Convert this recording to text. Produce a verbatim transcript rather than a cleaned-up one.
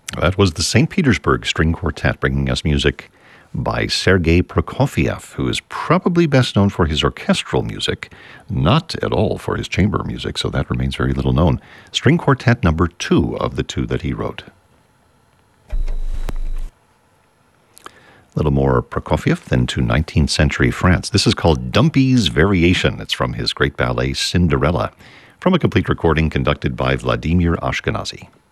That was the Saint Petersburg String Quartet, bringing us music by Sergei Prokofiev, who is probably best known for his orchestral music, not at all for his chamber music, so that remains very little known. String Quartet number two of the two that he wrote. A little more Prokofiev, then to nineteenth century France. This is called Dumpy's Variation. It's from his great ballet Cinderella, from a complete recording conducted by Vladimir Ashkenazy.